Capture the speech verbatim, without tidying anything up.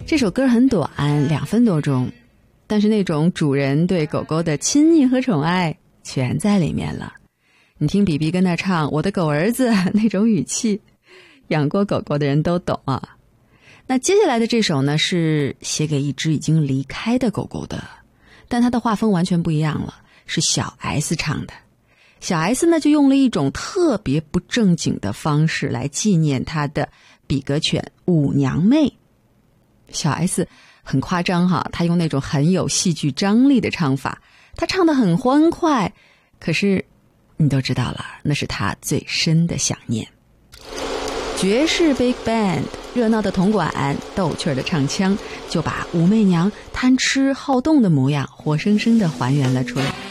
这首歌很短，两分多钟，但是那种主人对狗狗的亲昵和宠爱全在里面了。你听比比跟他唱我的狗儿子那种语气，养过狗狗的人都懂啊。那接下来的这首呢，是写给一只已经离开的狗狗的，但它的画风完全不一样了，是小 S 唱的。小 S 呢就用了一种特别不正经的方式来纪念她的比格犬舞娘妹。小 S 很夸张哈，她用那种很有戏剧张力的唱法，她唱得很欢快，可是你都知道了，那是她最深的想念。爵士 Big Band， 热闹的铜管，逗趣的唱腔，就把武媚娘贪吃好动的模样活生生地还原了出来。